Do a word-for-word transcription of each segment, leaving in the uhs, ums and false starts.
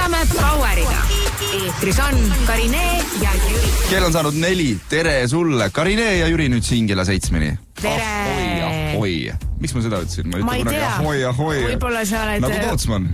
alustame Poweriga. Eetris on Karinee ja Jüri. Kell on saanud neli. Tere sulle. Karinee ja Jüri nüüd siin kella seitsmeni. Tere. Ahoi, ahoi. Miks ma seda ütlesin? Ma ei tea. Ahoi, ahoi. Võib-olla sa oled... Nagu Tootsman.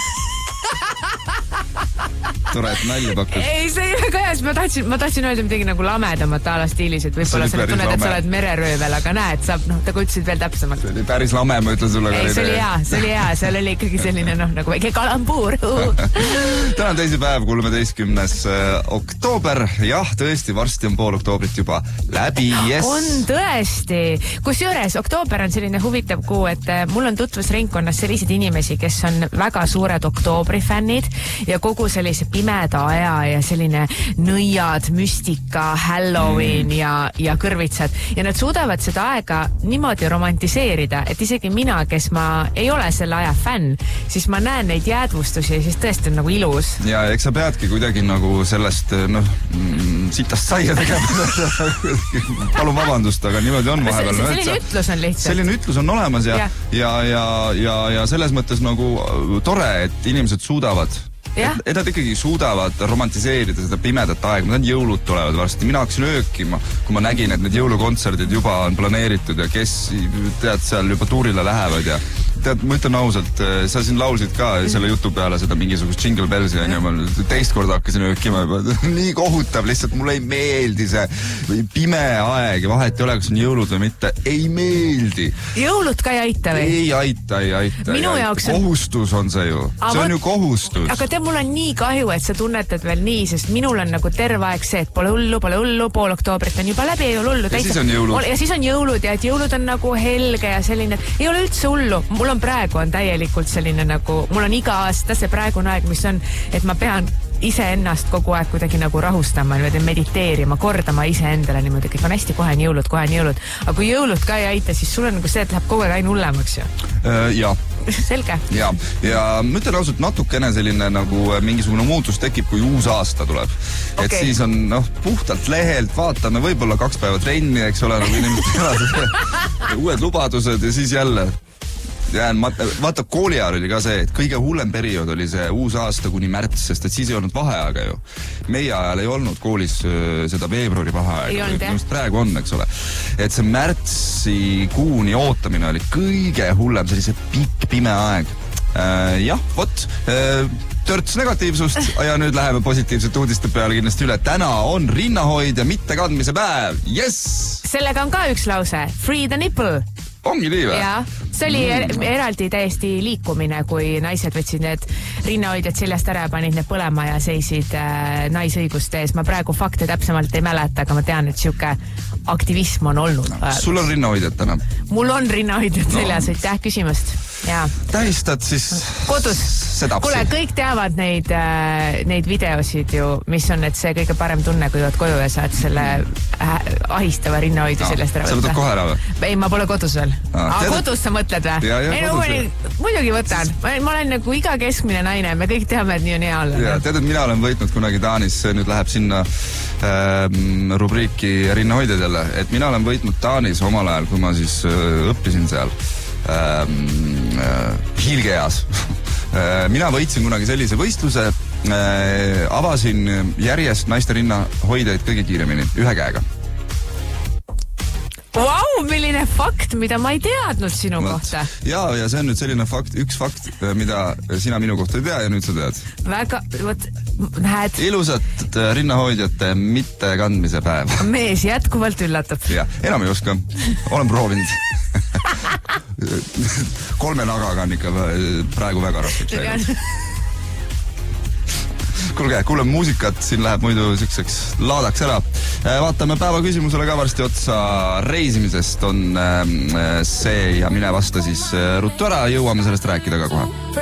Tore, et nalja pakkus. Ei, see ei ole kajas. Ma tahtsin, ma tahtsin öelda midagi nagu lamedamat ala stiilis, et võib-olla sa tunned, et sa oled mereröövel, aga näed, saab, noh, ta ütlesid veel täpsemalt. See oli päris lame, ma ütlen sulle. Ei, see oli hea, see oli hea, seal oli ikkagi selline, noh, nagu väike kalambuur. Täna on teisi päev, kolmeteistkümnes oktoober. Jah, tõesti, varsti on pool oktoobrit juba läbi, yes. On tõesti. Kusjuures oktoober on selline huvitav kuu, et mul on tutvusringkonnas sellised inimesi, kes on väga suured oktoobri fännid ja kogu sellise pimeda aja ja selline nõiad, müstika, Halloween mm. ja, ja kõrvitsad. Ja nad suudavad seda aega niimoodi romantiseerida, et isegi mina, kes ma ei ole selle aja fänn, siis ma näen neid jäädvustusi ja siis tõesti on nagu ilus. Ja eks sa peadki kuidagi nagu sellest, noh, sitast saia tegema. Palun vabandust, aga niimoodi on vahepeal. Selline sa, ütlus on lihtsalt. Selline ütlus on olemas ja, ja. ja, ja, ja, ja selles mõttes nagu tore, et inimesed suudavad Et, et nad ikkagi suudavad romantiseerida seda pimedat aega. Ma tean, jõulud tulevad varsti. Mina hakkasin öökima, kui ma nägin, et need jõulukontserdid juba on planeeritud ja kes tead seal juba tuurile lähevad ja tead, ma ütlen ausalt, sa siin laulsid ka selle jutu peale seda mingisugust Jingle Bellsi ja ma teist korda hakkasin öökima juba. Nii kohutav, lihtsalt mulle ei meeldi see pime aeg ja vahet ei ole, kas on jõulud või mitte. Ei meeldi. Jõulud ka ei aita või? Ei aita, ei aita. Minu ei jaoks aita. On... Kohustus on see ju. A, see on ju kohustus. Aga te, mul on nii kahju, et sa tunnetad veel nii, sest minul on nagu terve aeg see, et pole hullu, pole hullu, pool oktoobrit on juba läbi, ei ole hullu. Ja siis on jõulud. Ja siis on jõulud ja et jõulud on nagu helge ja selline, ei ole üldse hullu. Mul on praegu on täielikult selline nagu, mul on iga aasta see praegune aeg, mis on, et ma pean iseennast kogu aeg kuidagi nagu rahustama, niimoodi mediteerima, kordama iseendale niimoodi, kõik on hästi, kohe on jõulud, kohe on jõulud. Aga kui jõulud ka ei aita, siis sul on nagu see, et läheb kogu aeg aina hullemaks ju. Uh, ja. Selge. Ja, ja ma ütlen ausalt, natukene selline nagu mingisugune muutus tekib, kui uus aasta tuleb. Okay. Et siis on, noh, puhtalt lehelt, vaatame võib-olla kaks päeva trenni, eks ole, nagu inimesed uued lubadused ja siis jälle jään, vaata, kooliajal oli ka see, et kõige hullem periood oli see uus aasta kuni märts, sest et siis ei olnud vaheaega ju. Meie ajal ei olnud koolis seda veebruari vaheaega. Praegu on, eks ole. Et see märtsi kuuni ootamine oli kõige hullem, sellise pikk pime aeg. Äh, jah, vot, äh, törts negatiivsust ja nüüd läheme positiivsete uudiste peale kindlasti üle. Täna on rinnahoid ja mittekandmise päev. Yes! Sellega on ka üks lause. Free the nipple. Ongi nii või? Jaa, see oli mm. eraldi täiesti liikumine, kui naised võtsid need rinnahoidjad seljast ära ja panid need põlema ja seisid äh, naisõiguste ees. Ma praegu fakte täpsemalt ei mäleta, aga ma tean, et siuke aktivism on olnud. No, sul on rinnahoidjad täna? Mul on rinnahoidjad no. seljas, aitäh küsimast. Jaa. Tähistad siis kodus. Sedapsi. Kuule, kõik teavad neid, äh, neid videosid ju, mis on et see kõige parem tunne, kui jõud koju ja saad selle äh, ahistava rinnahoidja no, seljast ära võtta. Sa võtad kohe ära või? Ei, ma pole kodus veel. Ah, aga kodus sa mõtled või? Ja, ja, ei, no, muidugi võtan. Ma, ma olen nagu iga keskmine naine, me kõik teame, et nii on hea olla. Ja, tead, et mina olen võitnud kunagi Taanis, nüüd läheb sinna ähm, rubriiki rinnahoidjad jälle, et mina olen võitnud Taanis omal ajal, kui ma siis äh, õppisin seal ähm, äh, hiilgeas. Mina võitsin kunagi sellise võistluse, äh, avasin järjest naiste rinnahoidjaid kõige kiiremini, ühe käega. Vau, milline fakt, mida ma ei teadnud sinu Võt. kohta. Ja, ja see on nüüd selline fakt, üks fakt, mida sina minu kohta ei tea ja nüüd sa tead. Väga, võt, näed. Ilusat rinnahoidjate mitte kandmise päev. Mees jätkuvalt üllatab. Ja, enam ei oska. Olen proovinud. Kolme nagaga on ikka praegu väga raskeks läinud. Kuulge, kuule muusikat, siin läheb muidu siukseks laadaks ära. Vaatame päeva küsimusele ka varsti otsa. Reisimisest on see ja mine vasta siis ruttu ära, jõuame sellest rääkida ka kohe.